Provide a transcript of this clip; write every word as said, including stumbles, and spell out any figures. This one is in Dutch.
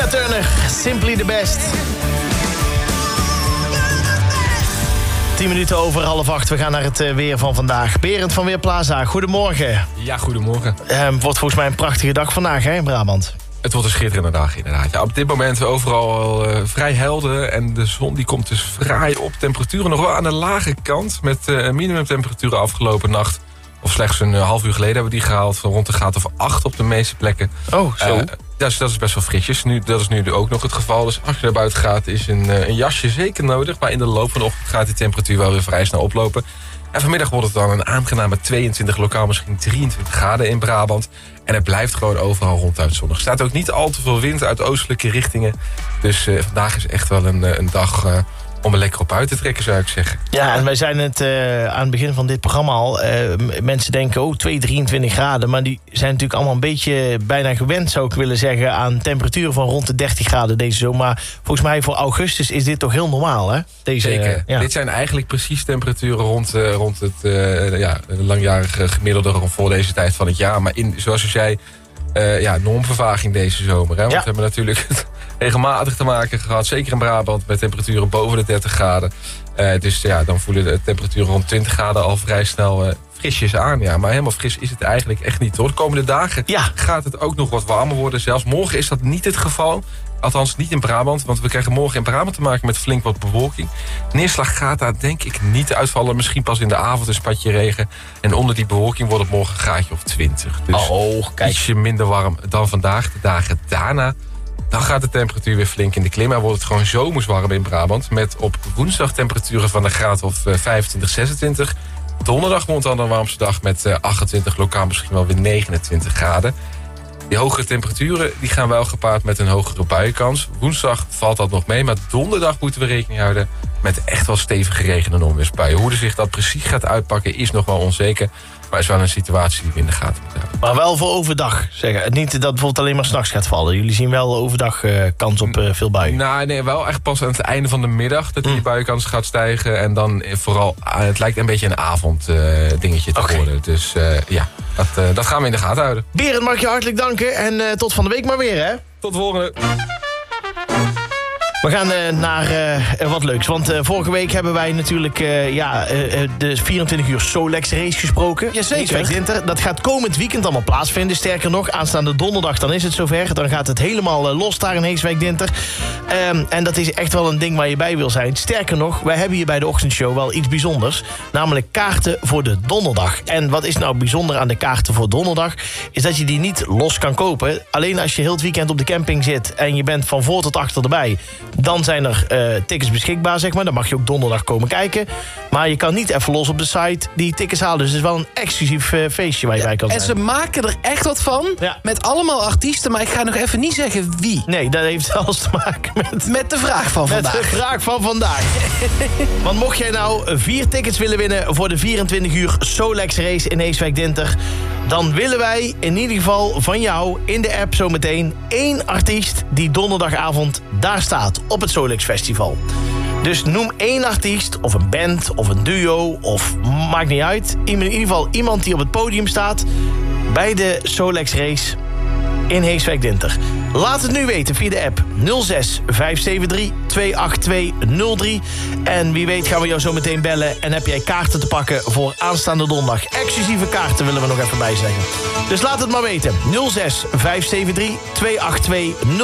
Tina Turner, Simply the Best. tien minuten over half acht. We gaan naar het weer van vandaag. Berend van Weerplaza, goedemorgen. Ja, goedemorgen. Het uh, wordt volgens mij een prachtige dag vandaag hè, in Brabant. Het wordt een schitterende dag inderdaad. Ja, op dit moment overal uh, vrij helder en de zon die komt dus fraai op. Temperaturen nog wel aan de lage kant met uh, minimumtemperaturen afgelopen nacht. Of slechts een uh, half uur geleden hebben we die gehaald van rond de graad of acht op de meeste plekken. Oh, zo. Uh, dat, is, dat is best wel frisjes. Nu, dat is nu ook nog het geval. Dus als je naar buiten gaat is een, uh, een jasje zeker nodig. Maar in de loop van de ochtend gaat die temperatuur wel weer vrij snel oplopen. En vanmiddag wordt het dan een aangename tweeëntwintig, lokaal misschien drieëntwintig graden in Brabant. En het blijft gewoon overal ronduit zonnig. Er staat ook niet al te veel wind uit oostelijke richtingen. Dus uh, vandaag is echt wel een, een dag uh, om er lekker op uit te trekken, zou ik zeggen. Ja, en wij zijn het uh, aan het begin van dit programma al. Uh, mensen denken, oh, twee, drieëntwintig graden. Maar die zijn natuurlijk allemaal een beetje bijna gewend, zou ik willen zeggen, aan temperaturen van rond de dertig graden deze zomer. Maar volgens mij voor augustus is dit toch heel normaal, hè? Deze, Zeker. Uh, ja. Dit zijn eigenlijk precies temperaturen rond, uh, rond het uh, ja, langjarige gemiddelde voor deze tijd van het jaar. Maar in, zoals je zei, uh, ja, normvervaging deze zomer. Hè? Want ja. we hebben natuurlijk regelmatig te maken gehad, zeker in Brabant, met temperaturen boven de dertig graden. Uh, dus ja, dan voelen de temperaturen rond twintig graden al vrij snel uh, frisjes aan. Ja. Maar helemaal fris is het eigenlijk echt niet, hoor. De komende dagen ja. gaat het ook nog wat warmer worden. Zelfs morgen is dat niet het geval. Althans niet in Brabant, want we krijgen morgen in Brabant te maken met flink wat bewolking. Neerslag gaat daar denk ik niet uitvallen. Misschien pas in de avond een spatje regen. En onder die bewolking wordt het morgen een graadje of twintig. Dus oh, kijk. ietsje minder warm dan vandaag. De dagen daarna, dan gaat de temperatuur weer flink in de klim. En wordt het gewoon zomers warm in Brabant. Met op woensdag temperaturen van een graad of vijfentwintig, zesentwintig. Donderdag wordt dan de warmste dag met achtentwintig, lokaal misschien wel weer negenentwintig graden. Die hogere temperaturen die gaan wel gepaard met een hogere buienkans. Woensdag valt dat nog mee, maar donderdag moeten we rekening houden met echt wel stevige regen- en onweersbuien. Hoe er zich dat precies gaat uitpakken is nog wel onzeker. Maar is wel een situatie die we in de gaten moeten houden. Maar wel voor overdag, zeggen. Niet dat bijvoorbeeld alleen maar 's nachts gaat vallen. Jullie zien wel overdag uh, kans op uh, veel buien. Nou, nee, wel echt pas aan het einde van de middag dat die mm. buienkans gaat stijgen. En dan vooral, uh, het lijkt een beetje een avonddingetje uh, dingetje te okay. worden. Dus uh, ja, dat, uh, dat gaan we in de gaten houden. Berend, mag ik je hartelijk danken. En uh, tot van de week maar weer, hè? Tot de volgende. We gaan uh, naar uh, wat leuks. Want uh, vorige week hebben wij natuurlijk uh, ja, uh, de vierentwintig uur Solex race gesproken. Jazeker. Dat gaat komend weekend allemaal plaatsvinden. Sterker nog, aanstaande donderdag dan is het zover. Dan gaat het helemaal uh, los daar in Heeswijk-Dinter. Um, en dat is echt wel een ding waar je bij wil zijn. Sterker nog, wij hebben hier bij de ochtendshow wel iets bijzonders. Namelijk kaarten voor de donderdag. En wat is nou bijzonder aan de kaarten voor donderdag? Is dat je die niet los kan kopen. Alleen als je heel het weekend op de camping zit en je bent van voor tot achter erbij, dan zijn er uh, tickets beschikbaar, zeg maar. Dan mag je ook donderdag komen kijken. Maar je kan niet even los op de site die tickets halen. Dus het is wel een exclusief uh, feestje waar je ja, bij kan zijn. En ze maken er echt wat van. Ja. Met allemaal artiesten. Maar ik ga nog even niet zeggen wie. Nee, dat heeft alles te maken met... Met de vraag van vandaag. Met de vraag van vandaag. Want mocht jij nou vier tickets willen winnen voor de vierentwintig uur Solex race in Heeswijk-Dinter, dan willen wij in ieder geval van jou in de app zometeen één artiest die donderdagavond daar staat op het Solex Festival. Dus noem één artiest, of een band, of een duo, of maakt niet uit. In ieder geval iemand die op het podium staat bij de Solex race in Heeswijk-Dinter. Laat het nu weten via de app nul zes vijf zeven drie twee acht twee nul drie. En wie weet gaan we jou zo meteen bellen en heb jij kaarten te pakken voor aanstaande donderdag. Exclusieve kaarten willen we nog even bijzeggen. Dus laat het maar weten. nul zes vijf zeven drie twee acht twee nul drie.